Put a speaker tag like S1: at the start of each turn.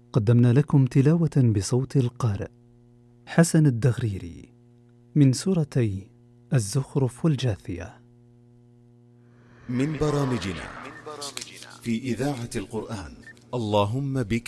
S1: قدمنا لكم تلاوة بصوت القارئ حسن الدغريري من سورتي الزخرف والجاثية
S2: من برامجنا في إذاعة القرآن. اللهم بك